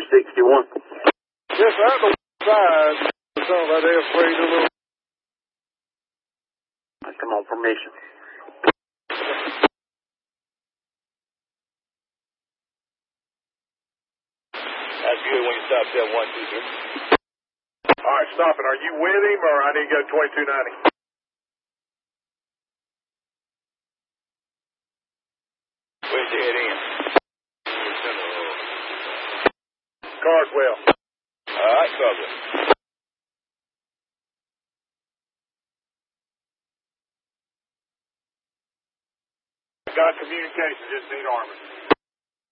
61. Yes, sir, on the west side. Some of that airfreight a little. Come on, formation. That's good when you stop there, 1, 2, 3. All right, stop it. Are you with him, or I need to go 2290? Where's your head in? Carswell. All right, Carswell. Got communication, just need Armin.